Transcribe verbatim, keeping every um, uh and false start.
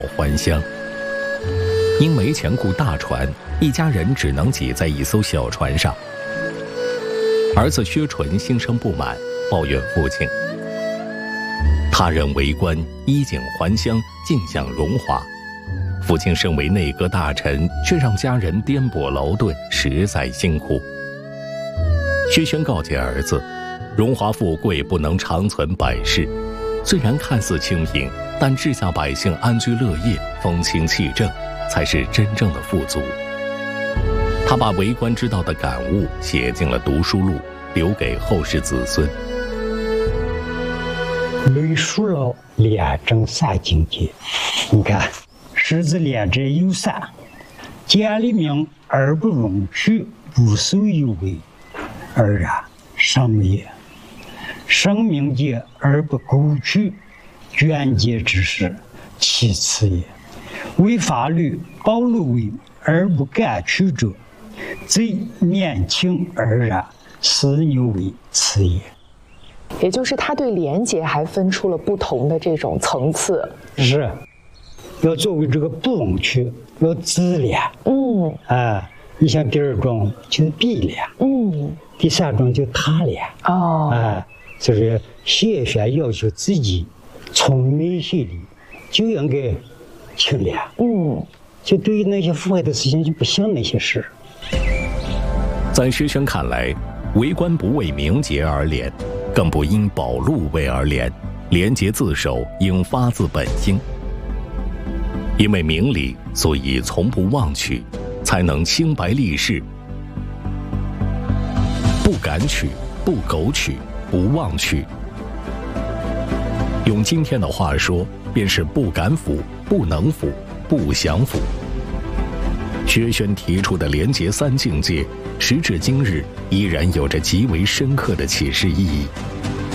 还乡。因没钱雇大船，一家人只能挤在一艘小船上。儿子薛纯心生不满，抱怨父亲。他人为官，衣锦还乡，尽享荣华。父亲身为内阁大臣，却让家人颠簸劳顿，实在辛苦。薛轩告诫儿子，荣华富贵不能长存百世，虽然看似清贫，但治下百姓安居乐业，风清气正，才是真正的富足。他把为官之道的感悟写进了读书录，留给后世子孙。 论述了廉政三境界，你看，狮子廉者有三：见利名而不容取，不受有为；二啊，生也；生命节而不苟取，捐节之事，其次也；为法律保路为而不敢取者，贼年轻而然，私牛为次也。 也就是他对廉洁还分出了不同的这种层次， 是要作为这个不容取，要自廉。嗯，啊，你像第二种就是必廉，嗯，第三种就他廉。哦，啊，就是谢轩要求自己从内心里就应该清廉。嗯，就对于那些腐败的事情就不想那些事。 在薛轩看来，为官不为名节而廉，更不因保路为而廉，廉洁自守应发自本心。因为明理，所以从不妄取，才能清白立世。不敢取，不苟取，不妄取。用今天的话说，便是不敢腐，不能腐，不想腐。薛轩提出的廉洁三境界，时至今日依然有着极为深刻的启示意义。